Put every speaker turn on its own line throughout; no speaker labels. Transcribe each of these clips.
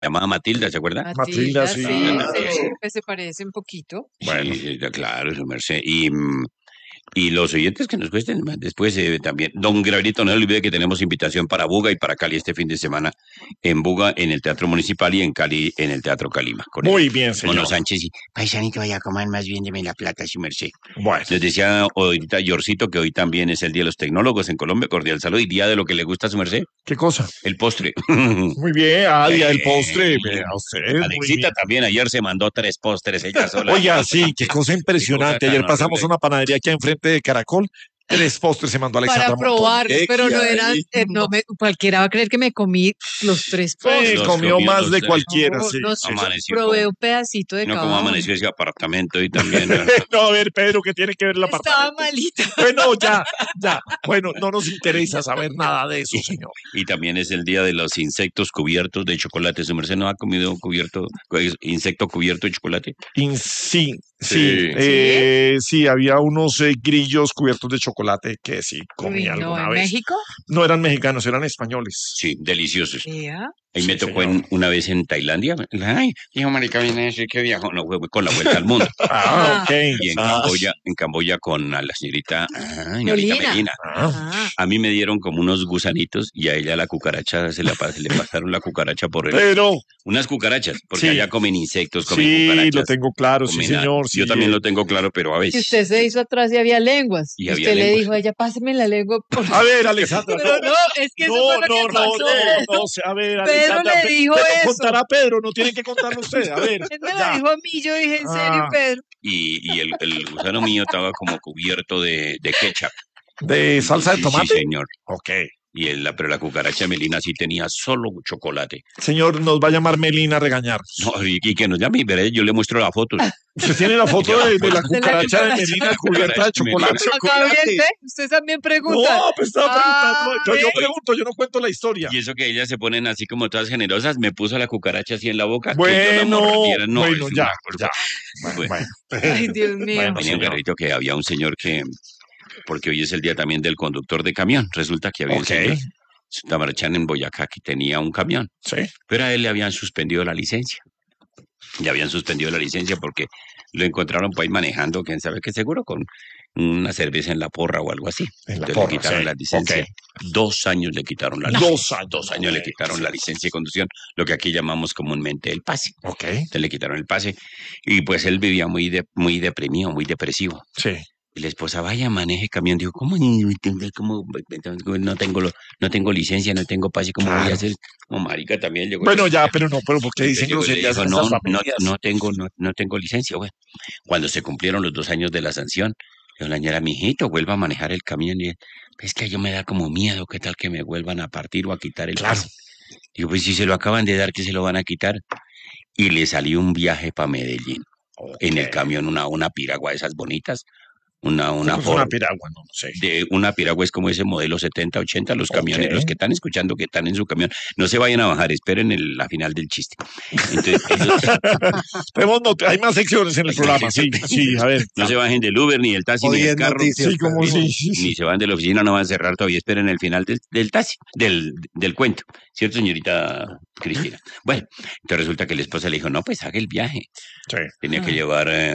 llamaba Matilda, ¿se acuerda?
Matilda, sí.
Se parece un poquito.
Bueno, sí, claro, su merced. Y los oyentes que nos cuesten después también. Don Gabrielito, no olvide que tenemos invitación para Buga y para Cali este fin de semana. En Buga, en el Teatro Municipal, y en Cali, en el Teatro Calima.
Muy bien, señor.
Mono Sánchez y paisanito, vaya a comer más bien, deme la plata, su merced.
Bueno.
Les decía ahorita Yorcito que hoy también es el Día de los Tecnólogos en Colombia. Cordial salud y día de lo que le gusta a su merced.
¿Qué cosa?
El postre.
Muy bien, día del postre. Vea usted.
Alexita también ayer se mandó 3 postres ella sola.
Oiga, sí, qué cosa impresionante. Ayer pasamos una panadería aquí enfrente de Caracol. 3 postres se mandó Alexandra.
Para probar, pero no eran, cualquiera va a creer que me comí los 3 postres.
Sí, comió más de cualquiera, sí.
Probé un pedacito de cada uno.
No, como amaneció ese apartamento y también.
No, a ver, Pedro, ¿qué tiene que ver el apartamento?
Estaba malita.
Bueno, ya. Bueno, no nos interesa saber nada de eso, señor.
Y también es el día de los insectos cubiertos de chocolate. ¿Su merced no ha comido insecto cubierto de chocolate?
Sí, había unos grillos cubiertos de chocolate que sí comí alguna vez.
¿En México?
No eran mexicanos, eran españoles.
Sí, deliciosos.
¿Yeah?
Ahí me tocó una vez en Tailandia. Ay, dijo marica, viene a decir que viajó. No, fue con la vuelta al mundo.
Ok.
Y en Camboya con la señorita Melina. A mí me dieron como unos gusanitos y a ella la cucaracha, se le pasaron la cucaracha por el...
Pero...
Unas cucarachas, porque allá comen insectos, comen
cucarachas.
Sí,
lo tengo claro, sí, señor.
Yo también lo tengo claro, pero a veces...
Y usted se hizo atrás y había lenguas. Y usted le dijo a ella, páseme la lengua.
A ver, Alexandra.
Pero no, es que eso fue lo que pasó.
A ver,
Pedro me dijo eso.
Contará Pedro, no tienen que contarlo usted. A ver.
Él me lo dijo a mí, yo dije, ¿en serio, Pedro?
Y el gusano mío estaba como cubierto de ketchup.
¿De salsa de tomate?
Sí, señor.
Ok.
Pero la cucaracha Melina sí tenía solo chocolate.
Señor, nos va a llamar Melina a regañar.
No, y que nos llame y veré, yo le muestro la foto.
¿Usted tiene la foto de la cucaracha de Melina cubierta de chocolate?
Usted también pregunta.
No, pues estaba preguntando. Yo pregunto, yo no cuento la historia.
Y eso que ellas se ponen así como todas generosas, me puso la cucaracha así en la boca.
Bueno, ya.
Bueno. Ay, Dios mío.
Tenía un garrito que había un señor que... Porque hoy es el día también del conductor de camión. Resulta que había un señor, Tamarchán en Boyacá, que tenía un camión.
Sí.
Pero a él le habían suspendido la licencia. Porque lo encontraron por ahí manejando, quién sabe qué, seguro con una cerveza en la porra o algo así.
Entonces
le quitaron la licencia. 2 años le quitaron la licencia. 2 años le quitaron la licencia de conducción, lo que aquí llamamos comúnmente el pase. Entonces le quitaron el pase. Y pues él vivía muy deprimido, muy depresivo.
Sí.
Y la esposa, vaya, maneje camión. Dijo, ¿cómo no tengo licencia, no tengo pase? ¿Cómo voy a hacer? Como marica también llegó.
Bueno, pero ¿por qué dicen groserías?
No tengo licencia. Bueno, cuando se cumplieron los 2 años de la sanción, dijo la señora, mijito, vuelva a manejar el camión. Y es que yo me da como miedo, ¿qué tal que me vuelvan a partir o a quitar el pase? Digo, pues si se lo acaban de dar, ¿que se lo van a quitar? Y le salió un viaje para Medellín. En el camión, una piragua de esas bonitas. Una
piragua, no sé.
Una piragua es como ese modelo 70, 80, los camiones, los que están escuchando que están en su camión, no se vayan a bajar, esperen la final del chiste. Entonces,
hay más secciones en el programa, sí, a ver.
No se bajen del Uber, ni del taxi, ni del carro.
Ni
se van de la oficina, no van a cerrar todavía, esperen el final del taxi, del cuento. ¿Cierto, señorita Cristina? Bueno, entonces resulta que la esposa le dijo, no, pues haga el viaje.
Sí.
Tenía que llevar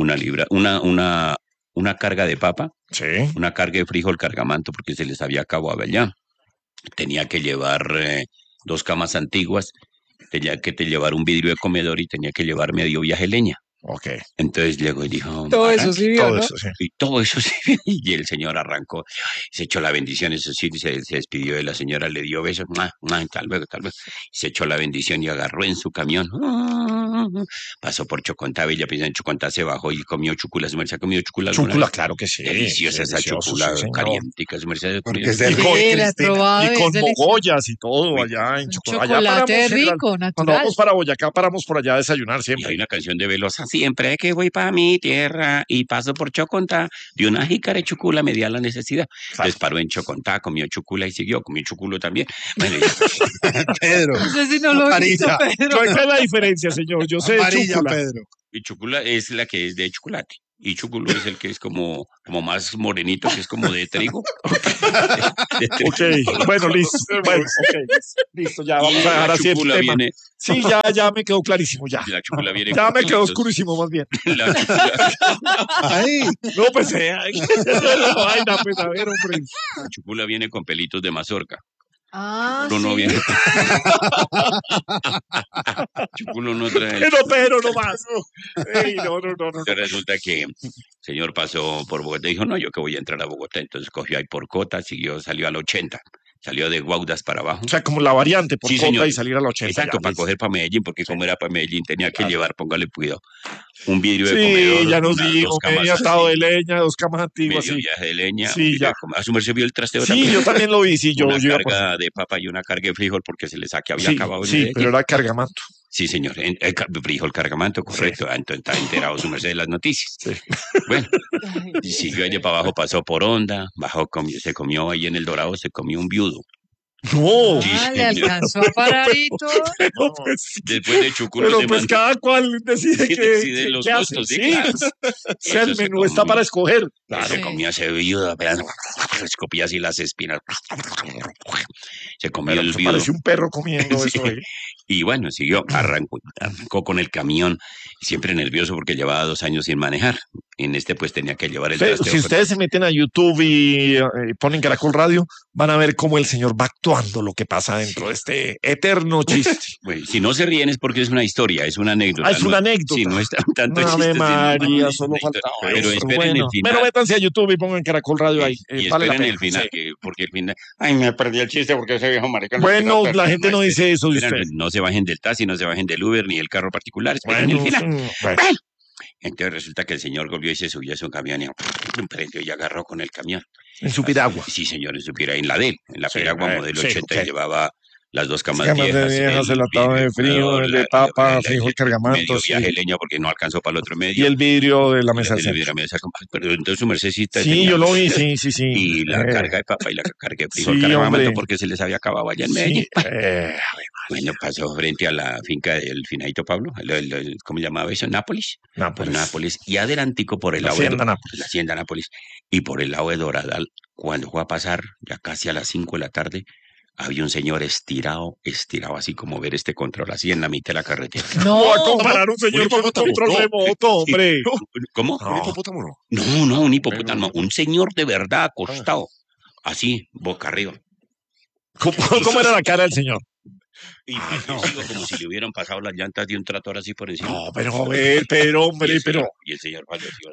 una carga de papa, una carga de frijol cargamanto, porque se les había acabado allá. Tenía que llevar 2 camas antiguas, tenía que llevar un vidrio de comedor y tenía que llevar medio viaje leña. Entonces llegó y dijo...
Todo eso sí,
¿no? Y todo eso sí. Y el señor arrancó, se echó la bendición, eso sí, se despidió de la señora, le dio besos, tal vez. Se echó la bendición y agarró en su camión. Pasó por Chocontá, Bella Pisa en Chocontá, se bajó y comió chúcula. ¿Su merced ha comido chúcula?
Chúcula, claro que sí.
Deliciosa esa chúcula, calientica, su merced.
Porque es del y con mogollas y todo allá en Chocontá.
Chocolate rico, natural.
Cuando vamos para Boyacá, paramos por allá a desayunar siempre.
Y hay una canción de Velosa, siempre que voy para mi tierra y paso por Chocontá, de una jícara de chúcula me dio la necesidad. Entonces paró en Chocontá, comió chúcula y siguió, comió chúculo también. Bueno,
Pedro.
No sé si no lo he visto, Pedro.
¿Cuál es la diferencia, señor? Yo sé chúcula.
Pedro.
Y chúcula es la que es de chocolate. Y Chuculo es el que es como más morenito, que es como de trigo.
Ok, bueno, listo. Bueno, ok, listo, ya vamos a dejar así el tema.
Viene,
Sí, ya me quedó clarísimo, ya.
la chúcula viene
Ya
con
me quedó
pelitos.
oscurísimo, más bien.
La chúcula,
Ay, no, pues, ay, la vaina, pues, a ver, hombre.
la chúcula viene con pelitos de mazorca.
Ah,
Chuculo no
sí.
viene. Chuculo no trae.
Pero, no más. Ey, no.
Entonces resulta que el señor pasó por Bogotá y dijo, no, yo que voy a entrar a Bogotá. Entonces cogió ahí por Cota, salió al 80. Salió de Guaudas para abajo.
O sea, como la variante por
Sí,
Cota
señor.
y salir a la 80.
Exacto,
ya,
para
listo.
coger para Medellín, porque como era para Medellín tenía que llevar, póngale cuidado, un vidrio de
Sí,
comedor,
ya nos
unas
dijo,
dos camas
medio
así,
atado de leña, 2 camas antiguas,
medio
sí.
viaje de leña,
Sí,
un vidrio
ya.
de comedor. ¿A su merced vio el trasteo
Sí,
también?
yo también lo vi, sí, yo
Una
iba por...
carga de papa y una carga de frijol porque se le saque había
Sí,
acabado en
sí,
Medellín.
pero era cargamanto.
Sí, señor, frijol cargamanto, correcto. Entonces está enterado su merced de las noticias.
Sí.
Bueno,
Ay,
y siguió allá para abajo, pasó por Honda, bajó, se comió ahí en el Dorado, se comió un viudo.
No,
Sí,
ah, le
señor.
alcanzó a parar y todo.
pero pues,
Después de Chuculo
pero
se
pues
mandó.
cada cual decide
Sí,
qué
decide los
hace.
gustos, sí,
Sí,
claro.
pues, o sea, el
Eso se
menú está
comió.
para escoger.
Se
Sí.
comía ese viudo, escupía así las espinas. Se comió
Pero
el
pues,
viudo.
parece un perro comiendo
Sí.
eso.
Y bueno, arrancó con el camión, siempre nervioso porque llevaba 2 años sin manejar. En este pues tenía que llevar el trasteo.
Si ustedes se meten a YouTube y ponen Caracol Radio, van a ver cómo el señor va actuando lo que pasa dentro de este eterno chiste.
Bueno, si no se ríen es porque es una historia, es una anécdota.
Es una anécdota.
Sí, no es tanto
Ave
chiste.
María, solo
falta.
faltaba
Pero
eso.
esperen
Bueno,
el final.
pero métanse a YouTube y pongan Caracol Radio ahí.
Y
Vale la
esperen
pena.
el final,
Sí.
porque el final. Ay, me perdí el chiste porque ese viejo marica.
Bueno, la gente no dice eso de usted.
No se bajen del taxi, no se bajen del Uber ni del carro particular. Esperen
Bueno,
el final.
bueno.
Entonces resulta que el señor volvió y se subió a su camión y prendió y agarró con el camión.
En su piragua.
Sí, señor, en su piragua, en la de él, en la
Sí,
piragua modelo
sí,
80
ok.
y llevaba las 2 camas
Camas
viejas,
de viejas, el atado de frío, el de papa, frijol cargamanto,
medio
sí.
viaje leña porque no alcanzó para el otro
Y
medio.
el vidrio de la mesa
El
del
vidrio
centro.
de la mesa, pero entonces su mercedcita
Sí,
tenía-
yo lo vi, sí.
Y la carga de papa y la carga de frijol
Sí,
cargamanto
hombre.
porque se les había acabado allá en
Sí,
Medellín. Bueno, pasó frente a la finca del finadito Pablo, ¿cómo se llamaba eso? Nápoles. Por Nápoles. Y adelantico por el
La
lado de
hacienda Nápoles.
la hacienda Nápoles. Y por el lado de Doradal, cuando fue a pasar, ya casi a las 5 de la tarde, había un señor estirado así como ver este control, así en la mitad de la carretera.
No va a
No,
comparar un señor con un control remoto, hombre.
¿Cómo?
No.
¿Un hipopótamo no?
No, un hipopótamo, un señor de verdad acostado, así, boca arriba.
¿Cómo era la cara del señor?
Y fallecido, como si le hubieran pasado las llantas de un tractor así por encima.
No, pero hombre, pero
Y el señor falleció.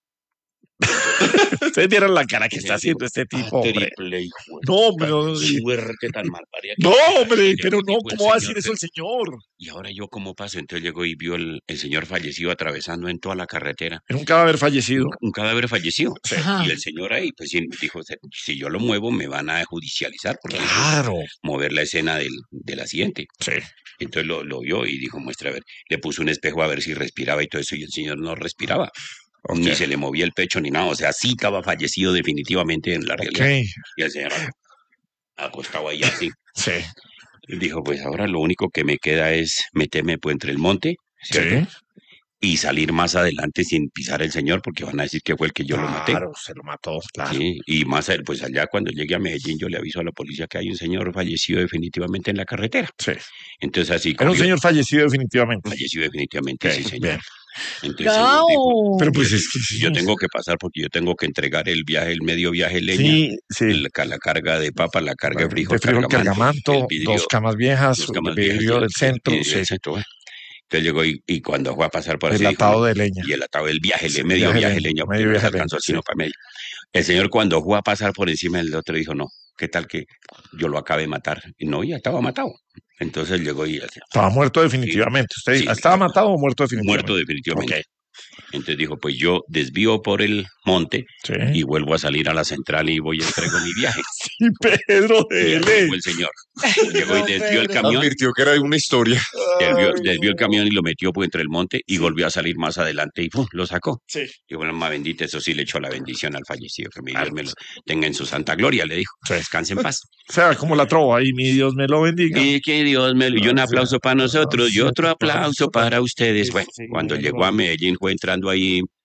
ustedes vieron la cara que está haciendo este tipo, hombre.
Triple hijo.
No, hombre, no,
Suerte tan mal paria que-
no, hombre, pero no,
Dijo el
¿cómo va a
señor,
decir eso el señor?
Y ahora yo cómo paso, entonces llegó y vio el señor fallecido atravesando en toda la carretera.
Era un cadáver fallecido.
Un cadáver fallecido.
Ajá.
Y el señor ahí, pues sí, dijo, si yo lo muevo me van a judicializar porque
Claro.
mover la escena del accidente.
Sí.
Entonces lo vio y dijo, muestra a ver, le puso un espejo a ver si respiraba y todo eso, y el señor no respiraba.
Ok.
Ni se le movía el pecho ni nada, o sea, sí estaba fallecido definitivamente en la realidad.
Ok.
Y el señor acostado ahí así.
Sí.
Y dijo, pues ahora lo único que me queda es meterme pues entre el monte, ¿cierto?
Sí.
Y salir más adelante sin pisar el señor, porque van a decir que fue el que yo lo maté.
Claro, se lo mató, claro.
Sí, y pues allá cuando llegue a Medellín yo le aviso a la policía que hay un señor fallecido definitivamente en la carretera.
Sí.
Entonces así
Era un
cogió-
señor fallecido definitivamente.
Falleció definitivamente,
Ok,
sí, señor.
bien.
Entonces el señor dijo,
Pero pues es que sí.
yo tengo que pasar porque yo tengo que entregar el medio viaje leña,
Sí.
la carga de papa, la carga de
De
frijol,
cargamanto,
el vidrio,
2 camas viejas,
2 camas
el vidrio
viejas,
del centro,
vidrio del
sí.
centro, bueno. Entonces llegó y cuando fue a pasar por así,
El
dijo,
atado
no,
de leña.
y el atado del viaje,
Sí,
medio
viaje
viaje
leña,
leña, porque
medio
no se
viaje
alcanzó
leña,
sino
sí.
para medio. El señor cuando fue a pasar por encima del otro dijo, no, ¿qué tal que yo lo acabé de matar? Y no, ya estaba matado. Entonces llegó y decía,
Estaba muerto definitivamente. ¿Usted
Sí.
estaba matado o muerto definitivamente?
muerto definitivamente.
Ok.
Entonces dijo, pues yo desvío por el monte
Sí.
y vuelvo a salir a la central y voy y entrego mi viaje.
Y Pedro
Y
de
así
ley.
fue el señor. Llegó y desvió el
Pedro.
camión,
Advirtió que era una historia.
desvió el camión y lo metió pues, entre el monte y volvió a salir más adelante y ¡pum! Lo sacó.
Sí.
Y bueno, más bendita, eso sí le echó la bendición al fallecido, que mi Dios me lo tenga en su santa gloria, le dijo.
Sí.
Descanse en paz.
O sea, como la trova ahí, mi Dios me lo bendiga.
Y que Dios me y un aplauso para nosotros y
Sí,
otro aplauso para ustedes.
Sí,
Bueno,
sí,
cuando
sí,
llegó a Medellín fue entrando ahí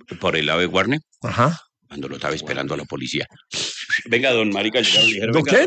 por el lado de Warner,
Ajá.
cuando lo estaba esperando a la policía. Venga, don Marica, llegaron y dijeron,
¿Don
venga,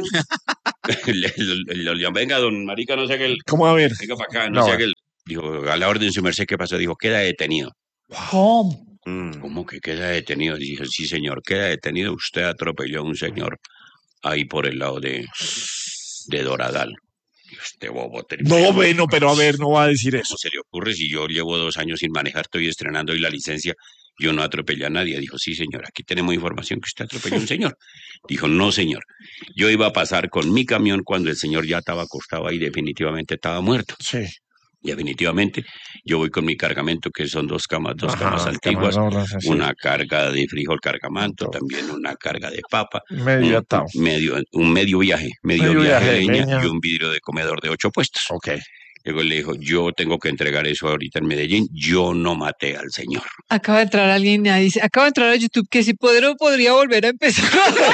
qué?
venga, don Marica, no sé qué,
¿Cómo a ver?
venga para acá, no sé qué. Dijo, a la orden, su merced, ¿qué pasó? Dijo, queda detenido.
¿Cómo?
¿Cómo que queda detenido? Dije, sí, señor, queda detenido. Usted atropelló a un señor ahí por el lado de Doradal. Este bobo
No, bueno, pero a ver, no va a decir eso.
¿Cómo se le ocurre si yo llevo 2 años sin manejar, estoy estrenando hoy la licencia, yo no atropellé a nadie? Dijo, sí, señor, aquí tenemos información que usted atropelló a un señor. Dijo, no, señor, yo iba a pasar con mi camión cuando el señor ya estaba acostado ahí, definitivamente estaba muerto.
Sí.
Definitivamente, yo voy con mi cargamento, que son dos camas antiguas,
Sí.
una carga de frijol cargamanto, también una carga de papa,
Medio atado.
un medio viaje
Medio viaje
de
de
leña
leña.
y un vidrio de comedor de 8 puestos.
Ok.
Luego le dijo, yo tengo que entregar eso ahorita en Medellín, yo no maté al señor.
Acaba de entrar alguien y dice, acaba de entrar a YouTube que si podría volver a empezar.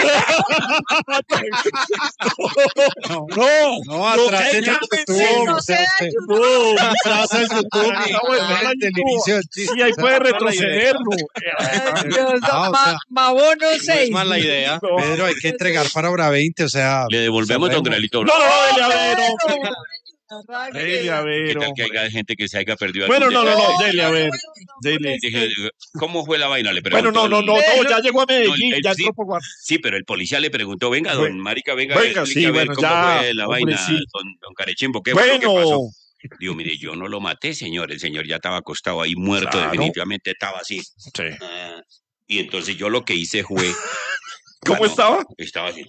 No, atrás en YouTube.
No sea
No,
Atrás en YouTube.
Sí, ahí puede retrocederlo.
Ay, Dios,
Ah, o sea,
Mabono
No es
6.
mala idea.
No.
Pedro, hay que entregar para hora 20, o sea.
Le devolvemos, don Grelito.
No, dele a ver,
Dele
dele a ver.
¿Qué tal que haya gente que se haya perdido?
Bueno,
algún
no,
detalle?
dele a ver. Dele.
Dije, ¿cómo fue la vaina? Le
Bueno,
preguntó.
no, ya llegó a Medellín, ya
sí,
entró por Guardia.
sí, pero el policía le preguntó, venga, don Marica, venga,
Venga,
explique
sí,
a ver
bueno,
cómo
ya,
fue la
hombre,
vaina,
sí.
don Carechimbo, ¿qué fue lo que
Bueno,
pasó? Digo, mire, yo no lo maté, señor, el señor ya estaba acostado ahí, muerto,
Claro.
definitivamente estaba así.
sí.
Y entonces yo lo que hice fue...
¿Cómo
bueno,
estaba?
Estaba así.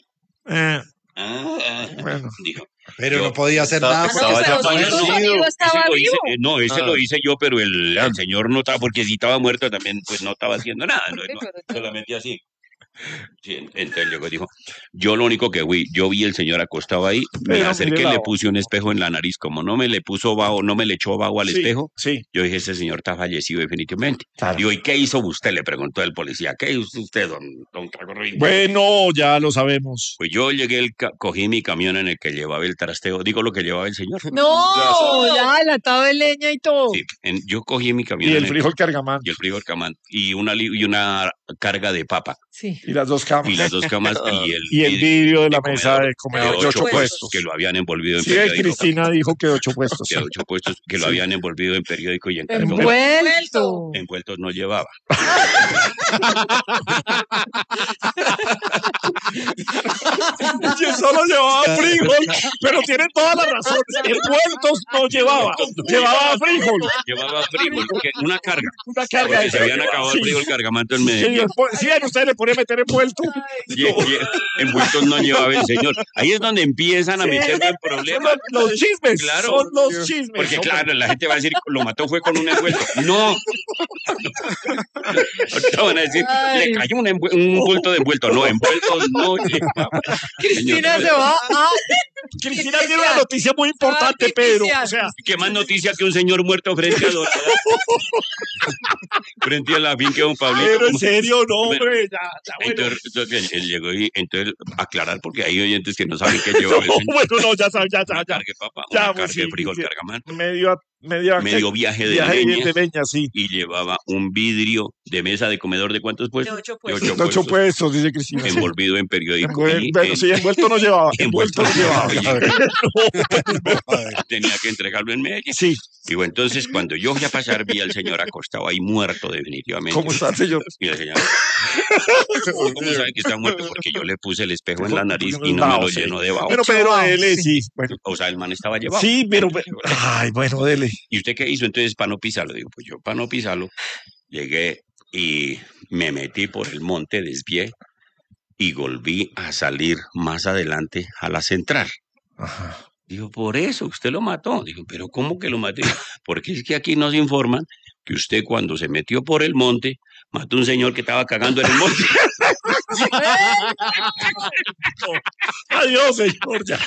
Bueno.
Dijo.
Pero
Yo-
no podía hacer nada.
estaba ya fallecido.
estaba vivo.
Ese lo hice yo, pero el señor no estaba, porque si estaba muerto también, pues no estaba haciendo nada, solamente así. Sí, entonces llegó y dijo, yo lo único que yo vi el señor acostado ahí, me
Pero
acerqué,
mire la
le
voz.
puse un espejo en la nariz, como no me le puso vaho, no me le echó vaho al
Sí,
espejo,
sí.
yo dije, ese señor está fallecido definitivamente.
Claro.
Digo, ¿y qué hizo usted? Le preguntó el policía, ¿qué hizo usted, don Tragorrín?
Bueno, ya lo sabemos.
Pues yo llegué, cogí mi camión en el que llevaba el trasteo, digo lo que llevaba el señor.
No, ya el atado de leña y todo.
Sí, yo cogí mi camión
Y
en
el frijol cargamán.
y el frijol camán y una carga de papa
Sí.
Y las dos camas.
y las 2 camas
Y el vidrio de la
de
mesa de
comedor
comedor de 8 puestos.
que lo habían envolvido en
Sí,
periódico.
Cristina dijo que de 8 puestos.
De 8 puestos que lo
Sí.
habían envolvido en periódico y en cartón.
Envuelto.
Envueltos no llevaba.
Yo solo llevaba frijol, pero tiene toda la razón. Envueltos no llevaba. Llevaba frijol.
Llevaba frijol, una carga.
Una carga
Porque
de
se habían acabado el
Sí.
frijol cargamanto en
Sí,
Medellín.
sí, a usted le podía meter envuelto.
Envueltos no llevaba el señor. Ahí es donde empiezan a meterme en problemas.
Son los chismes.
Claro.
Son los chismes.
Porque
Son-
claro, la gente va a decir, lo mató fue con un envuelto. No. Ahorita van a decir, le cayó un envuelto de envuelto. No, envueltos no llevaba.
Cristina
Señor,
se va a...
Cristina tiene una noticia muy importante, Pedro. O sea,
¿qué más noticia que un señor muerto frente a Dorada? Frente a la finca de don Pablito.
pero en
como-
serio, no, hombre. Ya, bueno.
Entonces él llegó y entonces aclarar porque hay oyentes que no saben qué lleva el
No,
señor.
bueno, no, ya sabe, ya.
Una carga de papa,
Ya,
una
pues,
carga de
sí,
frijol
sí.
cargamanto,
Medio
viaje de
viaje
leña
de leña, sí.
y llevaba un vidrio de mesa de comedor de ¿cuántos puestos?
De 8
De
puestos.
8
De 8
puestos,
puestos, dice Cristina. sí.
envolvido en periódico.
Bueno,
y
sí, envuelto no llevaba.
envuelto
Envuelto no llevaba.
Oye, tenía que entregarlo en Medellín.
Sí,
Y bueno, entonces cuando yo fui a pasar vi al señor acostado ahí muerto definitivamente.
¿cómo está, señor?
Y el señor, ¿cómo sabe que está muerto? Porque yo le puse el espejo en la nariz y no me lo
Sí.
llenó de vaho.
Bueno, Pedro, dele, sí. Bueno,
O sea, el man estaba llevado.
sí, pero. Ay, bueno, dele.
¿Y usted qué hizo entonces para no pisarlo? Digo, pues yo para no pisarlo llegué y me metí por el monte, desvié y volví a salir más adelante a la central.
Ajá.
Digo, por eso usted lo mató. Digo, pero ¿cómo que lo maté? Porque es que aquí nos informan que usted cuando se metió por el monte mató a un señor que estaba cagando en el monte.
Adiós, señor, ya.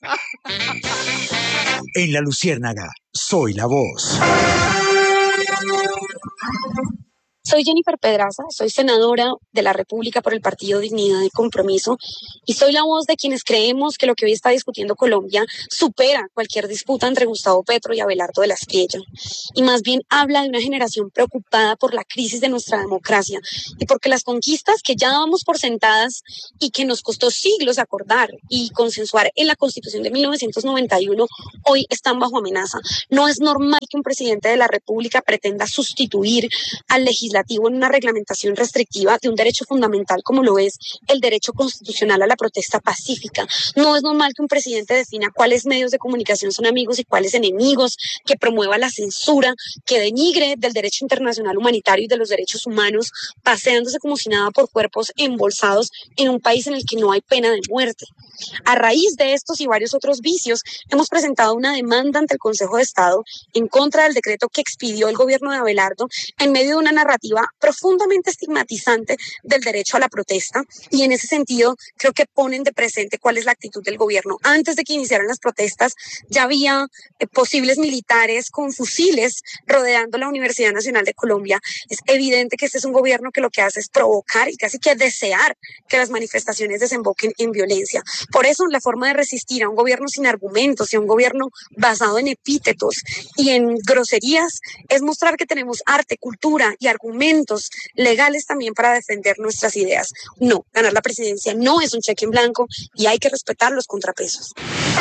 En La Luciérnaga, soy la voz.
Soy Jennifer Pedraza, soy senadora de la República por el Partido Dignidad y Compromiso y soy la voz de quienes creemos que lo que hoy está discutiendo Colombia supera cualquier disputa entre Gustavo Petro y Abelardo de la Espriella y más bien habla de una generación preocupada por la crisis de nuestra democracia y porque las conquistas que ya dábamos por sentadas y que nos costó siglos acordar y consensuar en la Constitución de 1991 hoy están bajo amenaza. No es normal que un presidente de la República pretenda sustituir al legislativo en una reglamentación restrictiva de un derecho fundamental como lo es el derecho constitucional a la protesta pacífica. No es normal que un presidente defina cuáles medios de comunicación son amigos y cuáles enemigos, que promueva la censura, que denigre del derecho internacional humanitario y de los derechos humanos, paseándose como si nada por cuerpos embolsados en un país en el que no hay pena de muerte. A raíz de estos y varios otros vicios, hemos presentado una demanda ante el Consejo de Estado en contra del decreto que expidió el gobierno de Abelardo en medio de una narrativa profundamente estigmatizante del derecho a la protesta y en ese sentido creo que ponen de presente cuál es la actitud del gobierno. Antes de que iniciaran las protestas ya había posibles militares con fusiles rodeando la Universidad Nacional de Colombia. Es evidente que este es un gobierno que lo que hace es provocar y casi que desear que las manifestaciones desemboquen en violencia. Por eso la forma de resistir a un gobierno sin argumentos y a un gobierno basado en epítetos y en groserías es mostrar que tenemos arte, cultura y argumentos legales también para defender nuestras ideas. No, ganar la presidencia no es un cheque en blanco y hay que respetar los contrapesos.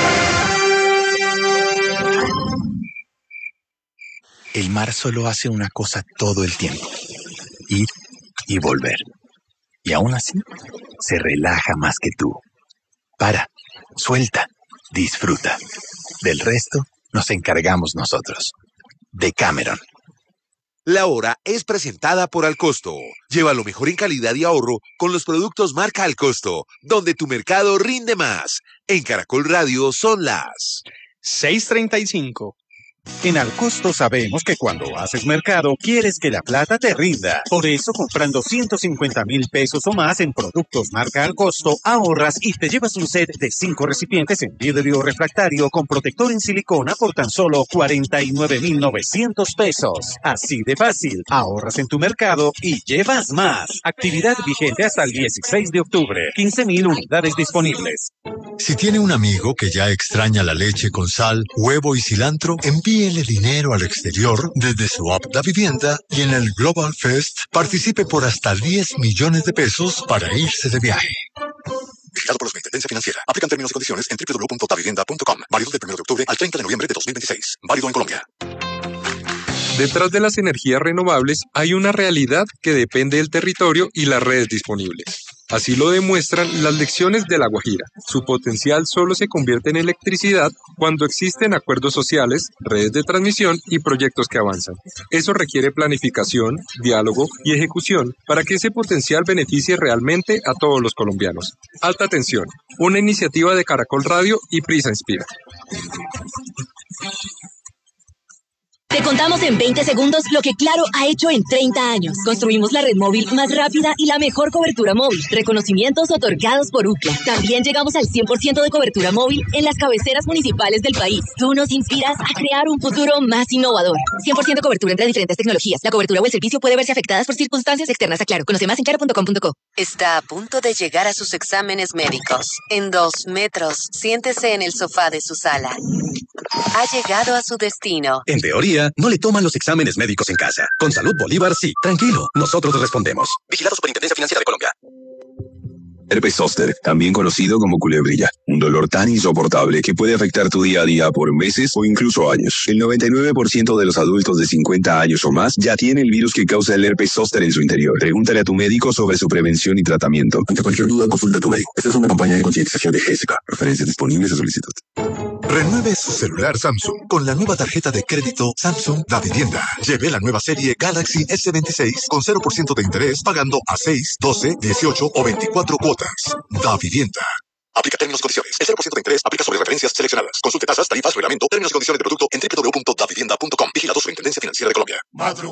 El mar solo hace una cosa todo el tiempo: ir y volver. Y aún así, se relaja más que tú. Para, suelta, disfruta. Del resto, nos encargamos nosotros. Decameron.
La hora es presentada por Alcosto. Lleva lo mejor en calidad y ahorro con los productos marca Alcosto, donde tu mercado rinde más. En Caracol Radio son las
6:35. En Alcosto sabemos que cuando haces mercado quieres que la plata te rinda. Por eso, comprando 150,000 pesos o más en productos marca Alcosto, ahorras y te llevas un set de 5 recipientes en vidrio refractario con protector en silicona por tan solo 49,900 pesos. Así de fácil, ahorras en tu mercado y llevas más. Actividad vigente hasta el 16 de octubre. 15,000 unidades disponibles.
Si tiene un amigo que ya extraña la leche con sal, huevo y cilantro, envíele dinero al exterior desde su app Da Vivienda y en el Global Fest participe por hasta 10 millones de pesos para irse de viaje.
Vigilado por la Superintendencia Financiera. Aplican términos y condiciones en www.davivienda.com. Válido del 1 de octubre al 30 de noviembre de 2026. Válido en Colombia.
Detrás de las energías renovables hay una realidad que depende del territorio y las redes disponibles. Así lo demuestran las lecciones de La Guajira. Su potencial solo se convierte en electricidad cuando existen acuerdos sociales, redes de transmisión y proyectos que avanzan. Eso requiere planificación, diálogo y ejecución para que ese potencial beneficie realmente a todos los colombianos. Alta Tensión, una iniciativa de Caracol Radio y Prisa Inspira.
Te contamos en 20 segundos lo que Claro ha hecho en 30 años. Construimos la red móvil más rápida y la mejor cobertura móvil. Reconocimientos otorgados por UCLA. También llegamos al 100% de cobertura móvil en las cabeceras municipales del país. Tú nos inspiras a crear un futuro más innovador. 100% cobertura entre diferentes tecnologías. La cobertura o el servicio puede verse afectadas por circunstancias externas a Claro. Conoce más en claro.com.co.
Está a punto de llegar a sus exámenes médicos. En 2 metros, siéntese en el sofá de su sala. Ha llegado a su destino.
En teoría, no le toman los exámenes médicos en casa. Con Salud Bolívar, sí. Tranquilo, nosotros respondemos. Vigilado Superintendencia Financiera de Colombia.
Herpes zóster, también conocido como culebrilla. Un dolor tan insoportable que puede afectar tu día a día por meses o incluso años. El 99% de los adultos de 50 años o más ya tiene el virus que causa el herpes zóster en su interior. Pregúntale a tu médico sobre su prevención y tratamiento. Ante cualquier duda, consulta a tu médico. Esta es una campaña de concientización de GESICA. Referencias disponibles a solicitud.
Renueve su celular Samsung con la nueva tarjeta de crédito Samsung Da Vivienda. Lleve la nueva serie Galaxy S26 con 0% de interés pagando a 6, 12, 18 o 24 cuotas. Da Vivienda.
Aplica términos y condiciones. El 0% de interés aplica sobre referencias seleccionadas. Consulte tasas, tarifas, reglamento, términos y condiciones de producto en www.davivienda.com. Vigilado Superintendencia Financiera de Colombia.